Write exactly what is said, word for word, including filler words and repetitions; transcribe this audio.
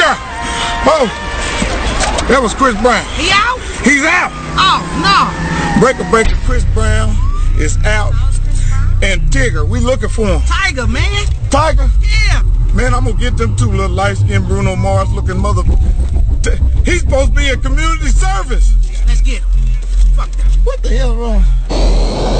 Yeah. Oh, that was Chris Brown. He out? He's out. Oh, no. Breaker Breaker Chris Brown is out. And Tigger, we looking for him. Tiger, man. Tiger? Yeah. Man, I'm gonna get them two little light-skinned Bruno Mars looking mother. He's supposed to be in community service. Let's get him. Fuck that. What the hell wrong?